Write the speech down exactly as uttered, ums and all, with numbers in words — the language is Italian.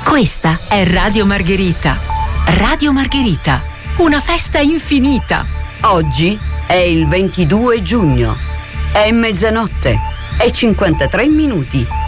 Questa è Radio Margherita. Radio Margherita, una festa infinita. Oggi è il ventidue giugno. È mezzanotte e cinquantatré minuti.